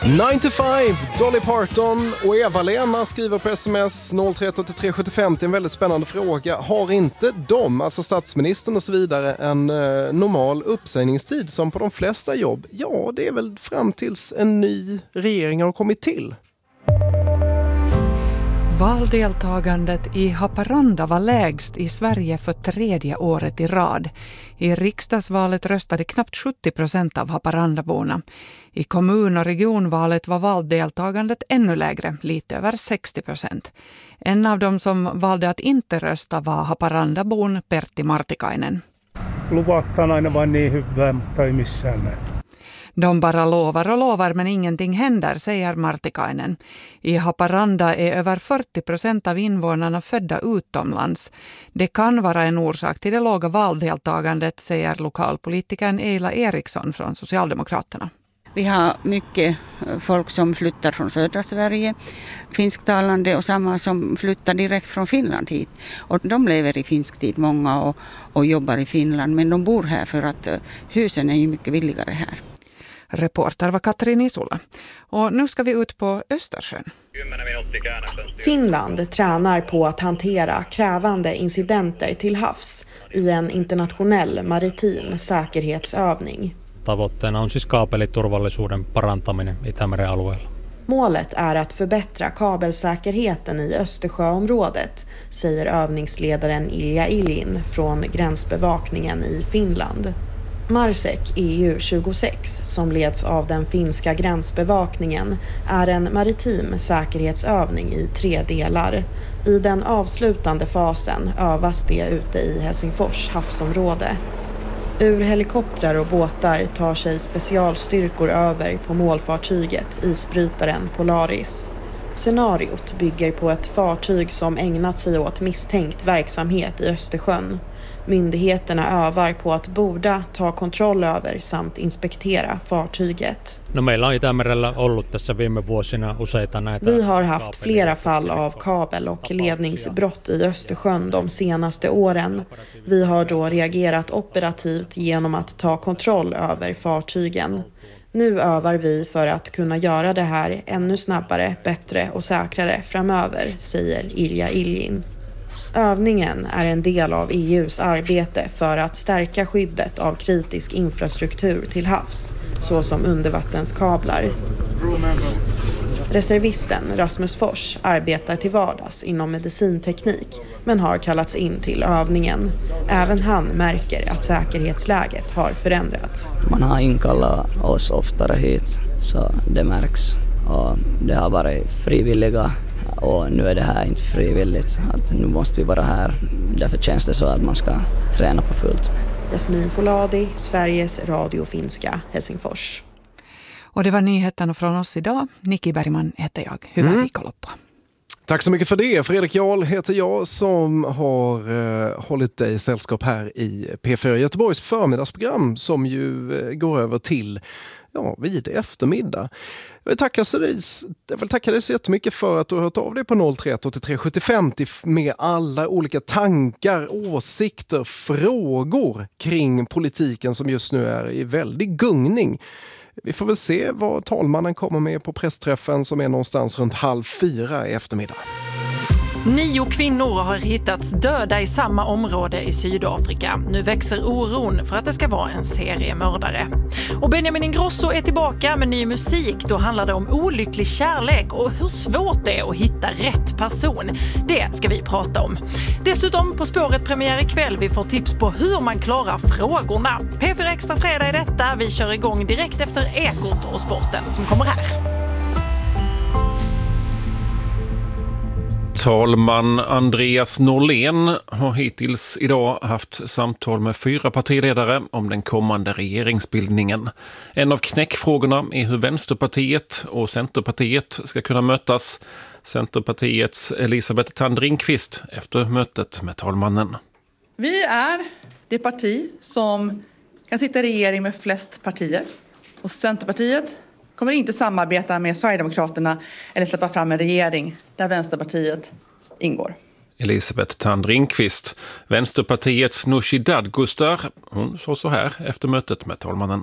9 to 5, Dolly Parton och Eva-Lena skriver på sms 03183 750 en väldigt spännande fråga. Har inte de, alltså statsministern och så vidare, en normal uppsägningstid som på de flesta jobb? Ja, det är väl fram tills en ny regering har kommit till. Valdeltagandet i Haparanda var lägst i Sverige för 3:e året i rad. I riksdagsvalet röstade knappt 70% av Haparandaborna. I kommun- och regionvalet var valdeltagandet ännu lägre, lite över 60%. En av dem som valde att inte rösta var Haparandabon Pertti Martikainen. Luvataan aina vain niin hyvää, mutta ei missään näin. De bara lovar och lovar men ingenting händer, säger Martikainen. I Haparanda är över 40% av invånarna födda utomlands. Det kan vara en orsak till det låga valdeltagandet, säger lokalpolitikern Eila Eriksson från Socialdemokraterna. Vi har mycket folk som flyttar från södra Sverige, finsktalande och samma som flyttar direkt från Finland hit. Och de lever i finsktid många och jobbar i Finland, men de bor här för att husen är ju mycket billigare här. Reporter var Katrin Isola. Och nu ska vi ut på Östersjön. Finland tränar på att hantera krävande incidenter till havs i en internationell maritim säkerhetsövning. Tavoitteena on siis kaapeliturvallisuuden parantaminen Itämeren alueella. Målet är att förbättra kabelsäkerheten i Östersjöområdet, säger övningsledaren Ilja Iljin från gränsbevakningen i Finland. Marsek EU26, som leds av den finska gränsbevakningen, är en maritim säkerhetsövning i 3 delar. I den avslutande fasen övas det ute i Helsingfors havsområde. Ur helikoptrar och båtar tar sig specialstyrkor över på målfartyget isbrytaren Polaris. Scenariot bygger på ett fartyg som ägnat sig åt misstänkt verksamhet i Östersjön. Myndigheterna övar på att borda, ta kontroll över samt inspektera fartyget. No, meillä on Itämerellä ollut tässä viime vuosina useita näitä. Vi har haft flera fall av kabel- och ledningsbrott i Östersjön de senaste åren. Vi har då reagerat operativt genom att ta kontroll över fartygen. Nu övar vi för att kunna göra det här ännu snabbare, bättre och säkrare framöver, säger Ilja Iljin. Övningen är en del av EUs arbete för att stärka skyddet av kritisk infrastruktur till havs, såsom undervattenskablar. Reservisten Rasmus Fors arbetar till vardags inom medicinteknik men har kallats in till övningen. Även han märker att säkerhetsläget har förändrats. Man har inkallat oss oftare hit så det märks och det har varit frivilliga. Och nu är det här inte frivilligt, att nu måste vi vara här. Därför känns det så att man ska träna på fullt. Jasmin Foladi, Sveriges Radio Finska, Helsingfors. Och det var nyheterna från oss idag. Nikki Bergman heter jag. Hyvää viikonloppua. Tack så mycket för det. Fredrik Jarl heter jag som har hållit dig sällskap här i P4 Göteborgs förmiddagsprogram som ju går över till vid eftermiddag. Jag vill tacka dig så jättemycket för att du har hört av dig på 03183 750 med alla olika tankar, åsikter, frågor kring politiken som just nu är i väldig gungning. Vi får väl se vad talmannen kommer med på pressträffen som är någonstans runt 3:30 i eftermiddag. 9 kvinnor har hittats döda i samma område i Sydafrika. Nu växer oron för att det ska vara en seriemördare. Och Benjamin Ingrosso är tillbaka med ny musik. Då handlar det om olycklig kärlek och hur svårt det är att hitta rätt person. Det ska vi prata om. Dessutom På spåret premiär ikväll. Vi får tips på hur man klarar frågorna. P4 Extra fredag är detta. Vi kör igång direkt efter Ekot och sporten som kommer här. Talman Andreas Norlén har hittills idag haft samtal med 4 partiledare om den kommande regeringsbildningen. En av knäckfrågorna är hur Vänsterpartiet och Centerpartiet ska kunna mötas. Centerpartiets Elisabeth Thand Ringqvist efter mötet med talmannen. Vi är det parti som kan sitta i regering med flest partier. Och Centerpartiet kommer inte samarbeta med Sverigedemokraterna eller släppa fram en regering där Vänsterpartiet ingår. Elisabeth Thand Ringqvist, Vänsterpartiets Nooshi Dadgostar, hon sa så här efter mötet med talmannen.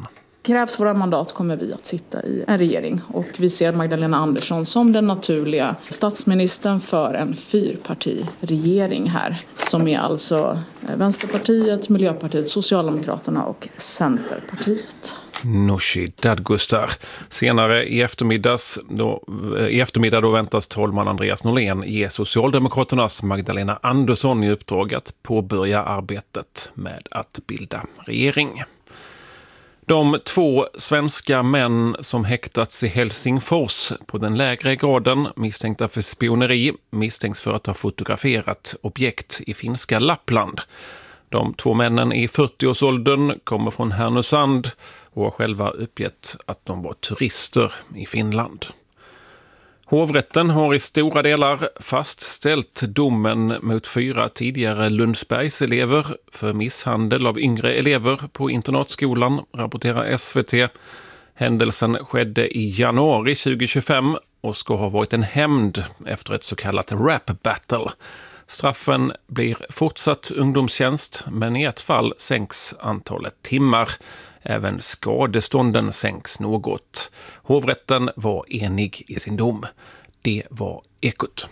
krävs våra mandat kommer vi att sitta i en regering. Och vi ser Magdalena Andersson som den naturliga statsministern för en fyrpartiregering här. Som är alltså Vänsterpartiet, Miljöpartiet, Socialdemokraterna och Centerpartiet. Nooshi Dadgostar. Senare i eftermiddag då väntas talman Andreas Norlén ge Socialdemokraternas Magdalena Andersson i uppdrag att påbörja arbetet med att bilda regering. De 2 svenska män som häktats i Helsingfors på den lägre graden misstänkta för spioneri misstänks för att ha fotograferat objekt i finska Lappland. De 2 männen i 40-årsåldern kommer från Härnösand och har själva uppgett att de var turister i Finland. Hovrätten har i stora delar fastställt domen mot 4 tidigare Lundsbergs-elever för misshandel av yngre elever på internatskolan, rapporterar SVT. Händelsen skedde i januari 2025 och ska ha varit en hämnd efter ett så kallat rap battle. Straffen blir fortsatt ungdomstjänst, men i ett fall sänks antalet timmar. Även skadestånden sänks något. Hovrätten var enig i sin dom. Det var Ekot.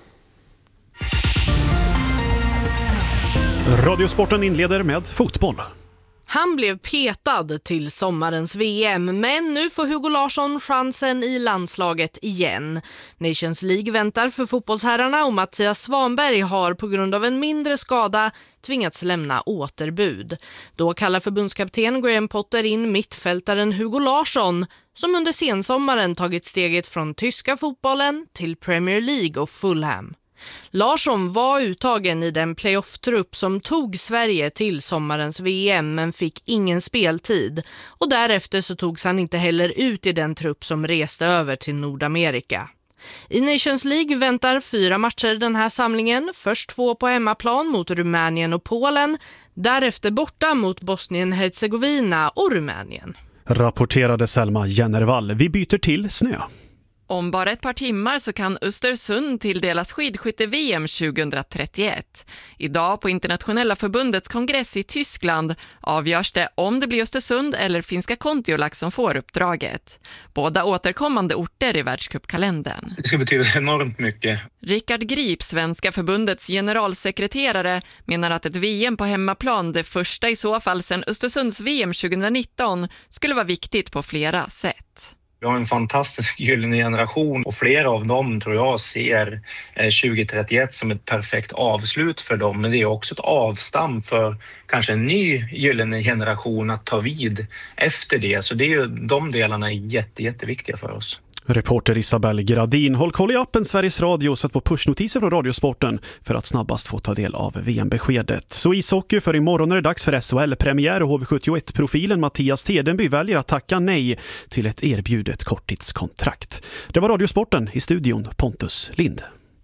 Radiosporten inleder med fotboll. Han blev petad till sommarens VM, men nu får Hugo Larsson chansen i landslaget igen. Nations League väntar för fotbollsherrarna och Mattias Svanberg har på grund av en mindre skada tvingats lämna återbud. Då kallar förbundskapten Graham Potter in mittfältaren Hugo Larsson som under sensommaren tagit steget från tyska fotbollen till Premier League och Fulham. Larsson var uttagen i den playoff-trupp som tog Sverige till sommarens VM men fick ingen speltid och därefter så togs han inte heller ut i den trupp som reste över till Nordamerika. I Nations League väntar 4 matcher den här samlingen, först 2 på hemmaplan mot Rumänien och Polen, därefter borta mot Bosnien-Hercegovina och Rumänien. Rapporterade Selma Jennervall. Vi byter till snö. Om bara ett par timmar så kan Östersund tilldelas skidskytte-VM 2031. Idag på Internationella förbundets kongress i Tyskland avgörs det om det blir Östersund eller finska Kontiolax som får uppdraget. Båda återkommande orter i världscupkalendern. Det ska betyda enormt mycket. Rickard Grip, Svenska förbundets generalsekreterare, menar att ett VM på hemmaplan, det första i så fall sedan Östersunds VM 2019, skulle vara viktigt på flera sätt. Vi har en fantastisk gyllene generation och flera av dem tror jag ser 2031 som ett perfekt avslut för dem. Men det är också ett avstamp för kanske en ny gyllene generation att ta vid efter det. Så det är ju, de delarna är jätteviktiga för oss. Reporter Isabelle Gradin. Håll koll i appen Sveriges Radio och sätt på pushnotiser från Radiosporten för att snabbast få ta del av VM-beskedet. Så ishockey, för imorgon är det dags för SHL-premiär och HV71-profilen Mattias Tedenby väljer att tacka nej till ett erbjudet korttidskontrakt. Det var Radiosporten, i studion Pontus Lind.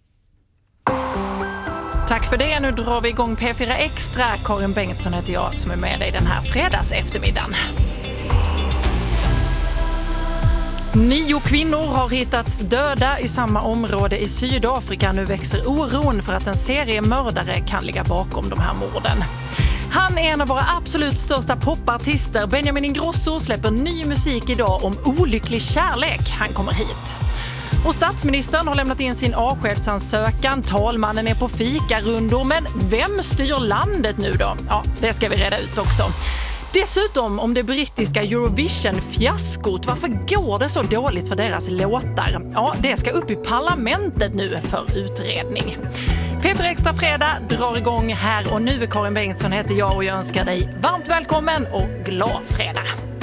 Tack för det. Nu drar vi igång P4 Extra. Karin Bengtsson heter jag som är med dig den här fredags eftermiddagen. 9 kvinnor har hittats döda i samma område i Sydafrika. Nu växer oron för att en serie mördare kan ligga bakom de här morden. Han är en av våra absolut största popartister. Benjamin Ingrosso släpper ny musik idag om olycklig kärlek. Han kommer hit. Och statsministern har lämnat in sin avskedsansökan. Talmannen är på fikarundor. Men vem styr landet nu då? Ja, det ska vi reda ut också. Dessutom om det brittiska Eurovision-fiaskot. Varför går det så dåligt för deras låtar? Ja, det ska upp i parlamentet nu för utredning. P4 Extra fredag drar igång här och nu. Karin Bengtsson heter jag och jag önskar dig varmt välkommen och glad fredag.